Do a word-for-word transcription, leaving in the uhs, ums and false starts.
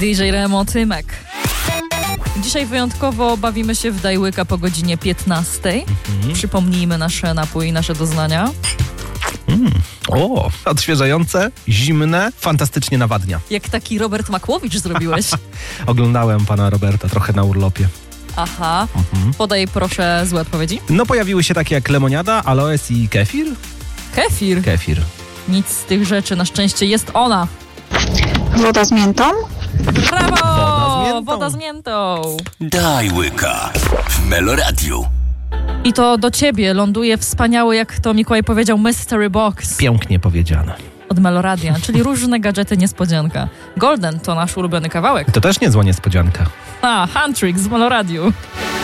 D J Remo Tymek. Dzisiaj wyjątkowo bawimy się w Dajłyka po godzinie piętnastej. Mhm. Przypomnijmy nasze napój i nasze doznania. Mm. O, odświeżające, zimne, fantastycznie nawadnia. Jak taki Robert Makłowicz zrobiłeś. Oglądałem pana Roberta trochę na urlopie. Aha, mhm. Podaj proszę złe odpowiedzi. No pojawiły się takie jak lemoniada, aloes i kefir. Kefir? Kefir. Nic z tych rzeczy, na szczęście jest ona. Woda z miętą? Brawo! Woda z miętą. Woda z miętą. Daj łyka w Meloradiu. I to do ciebie ląduje wspaniały, jak to Mikołaj powiedział, Mystery Box. Pięknie powiedziane. Od Meloradia, czyli różne gadżety niespodzianka. Golden to nasz ulubiony kawałek. To też niezła niespodzianka. A, Huntrix z Meloradiu.